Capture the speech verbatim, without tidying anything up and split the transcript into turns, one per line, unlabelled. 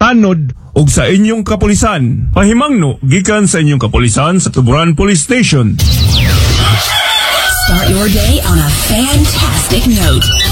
anod ug sa inyong kapulisan. Pahimangno gikan sa inyong kapulisan sa Tuburan Police Station.
Start your day on a fantastic note.